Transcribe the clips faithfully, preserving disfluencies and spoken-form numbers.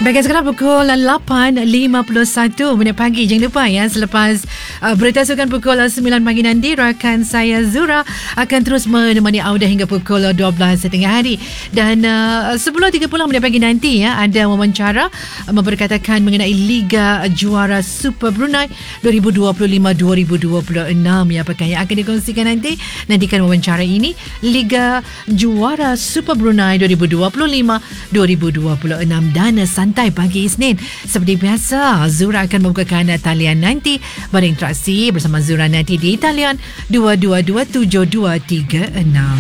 Baiklah, sekarang pukul lapan lima puluh satu minit pagi. Jangan lupa ya, selepas uh, berita sukan pukul sembilan pagi nanti, rakan saya Zura akan terus menemani Auda hingga pukul dua belas tengah hari. Dan uh, sepuluh tiga puluh minit pagi nanti ya, ada wawancara memperkatakan mengenai Liga Juara Super Brunei dua ribu dua puluh lima dua ribu dua puluh enam ya, pekan yang akan dikongsikan nanti. Nantikan wawancara ini, Liga Juara Super Brunei dua ribu dua puluh lima dua ribu dua puluh enam. Dan santai pagi Isnin. Seperti biasa, Zura akan membukakan talian nanti. Berinteraksi bersama Zura nanti di talian dua dua dua tujuh dua tiga enam.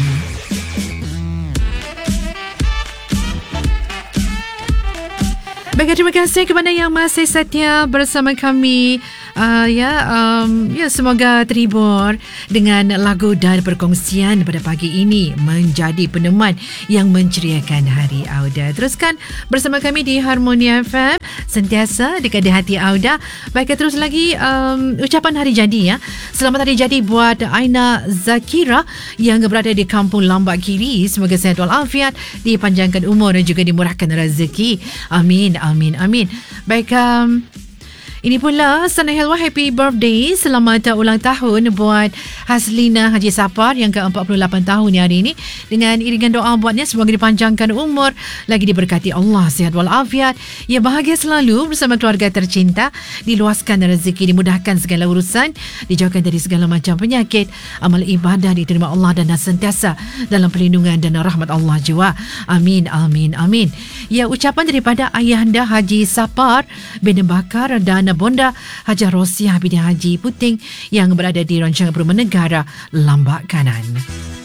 Baik, terima kasih kepada yang masih setia bersama kami. Uh, ya, um, ya, semoga terhibur dengan lagu dan perkongsian pada pagi ini menjadi peneman yang menceriakan hari Auda. Teruskan bersama kami di Harmonia F M, sentiasa dekat di hati Auda. Baik, terus lagi um, ucapan hari jadi ya. Selamat hari jadi buat Aina Zakira yang berada di Kampung Lambak Kiri. Semoga sehat walafiat, dipanjangkan umur dan juga dimurahkan rezeki. Amin, amin, amin. Baik, um, ini pula Sana Helwa, happy birthday, selamat ulang tahun buat Haslina Haji Sapar yang ke empat puluh lapan tahun hari ini. Dengan iringan doa buatnya, semoga dipanjangkan umur, lagi diberkati Allah, sihat walafiat, ya bahagia selalu bersama keluarga tercinta, diluaskan rezeki, dimudahkan segala urusan, dijauhkan dari segala macam penyakit, amal ibadah diterima Allah dan sentiasa dalam perlindungan dan rahmat Allah jua. Amin, amin, amin. Ya, ucapan daripada Ayahanda Haji Sapar bin Bakar dan Bonda Hajah Rosiah binti Haji Puting yang berada di rancangan Perumahan Negara Lambak Kanan.